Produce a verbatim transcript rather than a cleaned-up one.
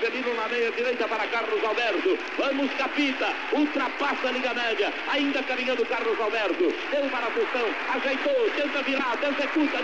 Avelino na meia direita para Carlos Alberto. Vamos, Capita, ultrapassa a linha média, ainda caminhando Carlos Alberto. Deu para a função, ajeitou, tenta virar, executa.